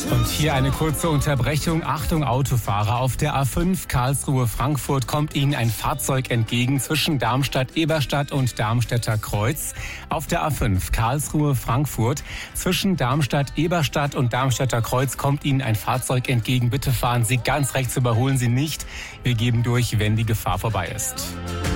Und hier eine kurze Unterbrechung. Achtung Autofahrer, auf der A5 Karlsruhe-Frankfurt kommt Ihnen ein Fahrzeug entgegen zwischen Darmstadt-Eberstadt und Darmstädter Kreuz. Auf der A5 Karlsruhe-Frankfurt zwischen Darmstadt-Eberstadt und Darmstädter Kreuz kommt Ihnen ein Fahrzeug entgegen. Bitte fahren Sie ganz rechts, überholen Sie nicht. Wir geben durch, wenn die Gefahr vorbei ist.